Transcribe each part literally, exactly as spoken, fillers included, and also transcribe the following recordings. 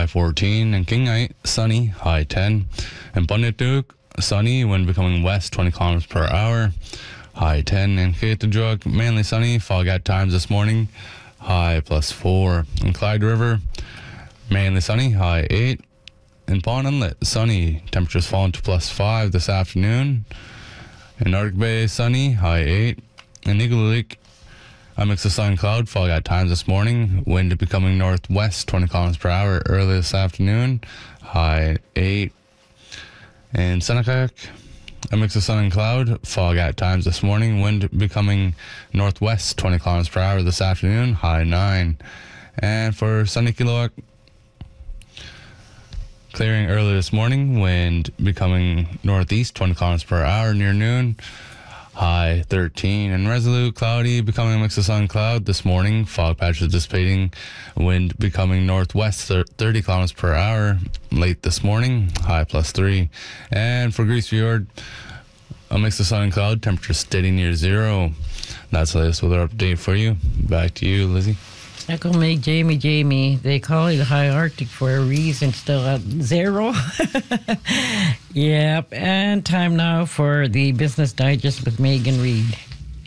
high fourteen. In Kingite, sunny, high ten. In Bundatuk, sunny, wind becoming west twenty kilometers per hour, high ten. In Kaitajuk, mainly sunny, fog at times this morning, high plus four. In Clyde River, mainly sunny, high eight. In Pond Inlet, sunny, temperatures falling to plus five this afternoon. In Arctic Bay, sunny, high eight. In Eagle Lake, a mix of sun and cloud, fog at times this morning, wind becoming northwest twenty kilometers per hour early this afternoon, high eight. In Seneca, a mix of sun and cloud, fog at times this morning, wind becoming northwest twenty kilometers per hour this afternoon, high nine. And for Sunny Kilowatt, clearing early this morning, wind becoming northeast twenty kilometers per hour near noon, high thirteen. And Resolute, cloudy, becoming a mix of sun and cloud this morning, fog patches dissipating, wind becoming northwest thirty kilometers per hour late this morning, high plus three. And for Grise Fiord, a mix of sun and cloud, temperature steady near zero. That's the latest weather update for you. Back to you, Lizzie. Echo me, Jamie, Jamie. They call it the high Arctic for a reason, still at zero. Yep, and time now for the Business Digest with Megan Reid.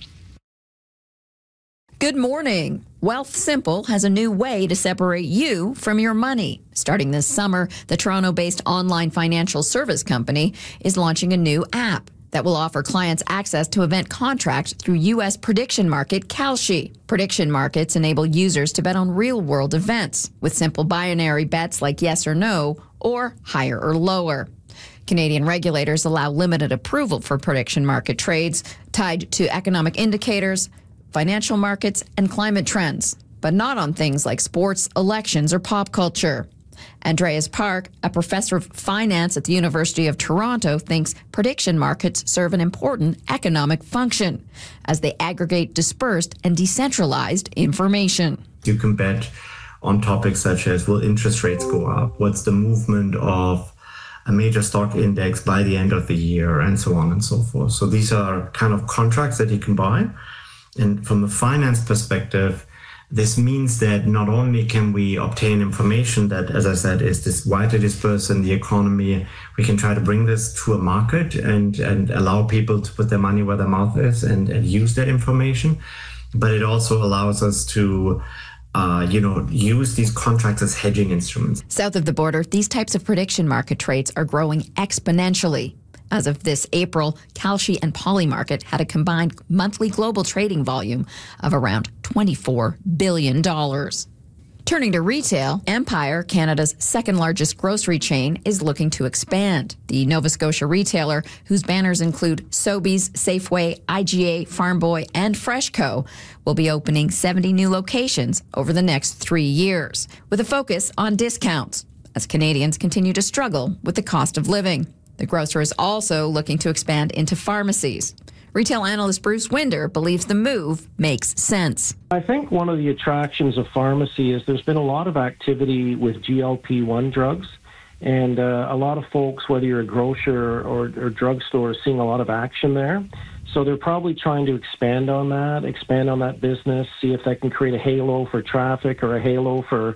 Good morning. Wealth Simple has a new way to separate you from your money. Starting this summer, the Toronto-based online financial service company is launching a new app that will offer clients access to event contracts through U S prediction market Kalshi. Prediction markets enable users to bet on real-world events with simple binary bets like yes or no or higher or lower. Canadian regulators allow limited approval for prediction market trades tied to economic indicators, financial markets, and climate trends, but not on things like sports, elections, or pop culture. Andreas Park, a professor of finance at the University of Toronto, thinks prediction markets serve an important economic function as they aggregate dispersed and decentralized information. You can bet on topics such as, will interest rates go up? What's the movement of a major stock index by the end of the year, and so on and so forth. So these are kind of contracts that you can buy. And from a finance perspective, this means that not only can we obtain information that, as I said, is this widely dispersed in the economy, we can try to bring this to a market and, and allow people to put their money where their mouth is and, and use that information. But it also allows us to, uh, you know, use these contracts as hedging instruments. South of the border, these types of prediction market trades are growing exponentially. As of this April, Kalshi and Polymarket had a combined monthly global trading volume of around twenty-four billion dollars. Turning to retail, Empire, Canada's second-largest grocery chain, is looking to expand. The Nova Scotia retailer, whose banners include Sobeys, Safeway, I G A, Farm Boy, and Freshco, will be opening seventy new locations over the next three years, with a focus on discounts, as Canadians continue to struggle with the cost of living. The grocer is also looking to expand into pharmacies. Retail analyst Bruce Winder believes the move makes sense. I think one of the attractions of pharmacy is there's been a lot of activity with G L P one drugs, and uh, a lot of folks, whether you're a grocer or, or drugstore, are seeing a lot of action there. So they're probably trying to expand on that, expand on that business, see if that can create a halo for traffic or a halo for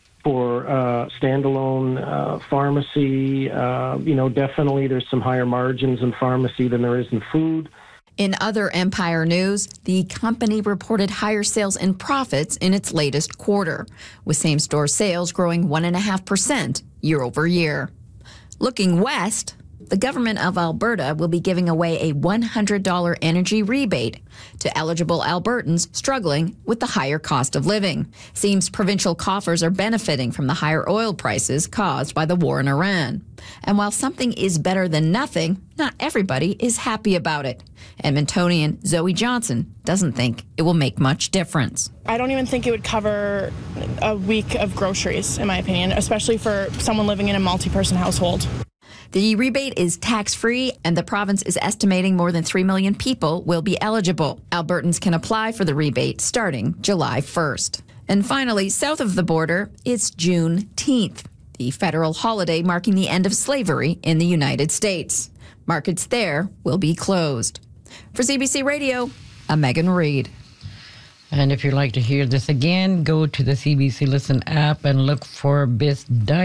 for uh, standalone uh, pharmacy. Uh, you know, definitely there's some higher margins in pharmacy than there is in food. In other Empire news, the company reported higher sales and profits in its latest quarter, with same-store sales growing one point five percent year over year. Looking west, the government of Alberta will be giving away a one hundred dollars energy rebate to eligible Albertans struggling with the higher cost of living. Seems provincial coffers are benefiting from the higher oil prices caused by the war in Iran. And while something is better than nothing, not everybody is happy about it. Edmontonian Zoe Johnson doesn't think it will make much difference. I don't even think it would cover a week of groceries, in my opinion, especially for someone living in a multi-person household. The rebate is tax-free, and the province is estimating more than three million people will be eligible. Albertans can apply for the rebate starting July first. And finally, south of the border, it's Juneteenth, the federal holiday marking the end of slavery in the United States. Markets there will be closed. For C B C Radio, I'm Megan Reid. And if you'd like to hear this again, go to the C B C Listen app and look for Biz Digest.